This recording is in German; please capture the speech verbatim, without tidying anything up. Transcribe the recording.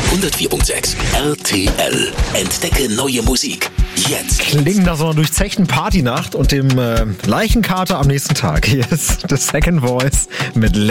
hundertvier Komma sechs R T L. Entdecke neue Musik. Jetzt. Klingt nach so einer durchzechten Partynacht und dem äh, Leichenkater am nächsten Tag. Hier ist The Second Voice mit